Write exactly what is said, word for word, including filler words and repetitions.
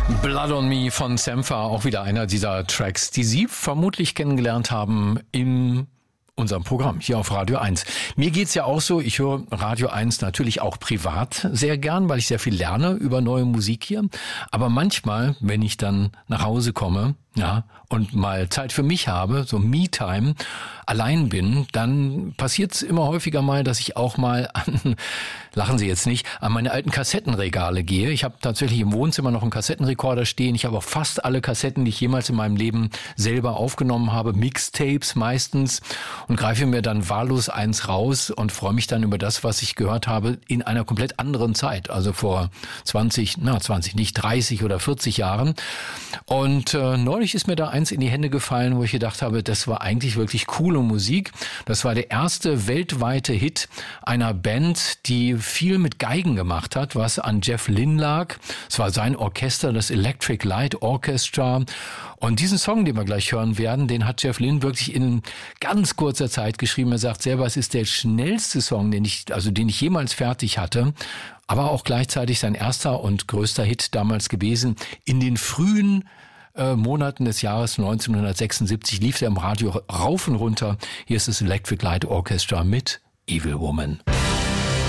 Blood on Me von Sampha, auch wieder einer dieser Tracks, die Sie vermutlich kennengelernt haben in unserem Programm hier auf Radio eins. Mir geht's ja auch so, ich höre Radio eins natürlich auch privat sehr gern, weil ich sehr viel lerne über neue Musik hier. Aber manchmal, wenn ich dann nach Hause komme, ja, und mal Zeit für mich habe, so Me-Time, allein bin, dann passiert's immer häufiger mal, dass ich auch mal an, lachen Sie jetzt nicht, an meine alten Kassettenregale gehe. Ich habe tatsächlich im Wohnzimmer noch einen Kassettenrekorder stehen. Ich habe auch fast alle Kassetten, die ich jemals in meinem Leben selber aufgenommen habe, Mixtapes meistens, und greife mir dann wahllos eins raus und freue mich dann über das, was ich gehört habe, in einer komplett anderen Zeit, also vor zwanzig, na zwanzig, nicht dreißig oder vierzig Jahren. Und äh, neulich ist mir da eins in die Hände gefallen, wo ich gedacht habe, das war eigentlich wirklich coole Musik. Das war der erste weltweite Hit einer Band, die viel mit Geigen gemacht hat, was an Jeff Lynne lag. Es war sein Orchester, das Electric Light Orchestra. Und diesen Song, den wir gleich hören werden, den hat Jeff Lynne wirklich in ganz kurzer Zeit geschrieben. Er sagt selber, es ist der schnellste Song, den ich, also den ich jemals fertig hatte. Aber auch gleichzeitig sein erster und größter Hit damals gewesen. In den frühen äh, Monaten des Jahres neunzehnhundertsechsundsiebzig lief er im Radio rauf und runter. Hier ist das Electric Light Orchestra mit Evil Woman.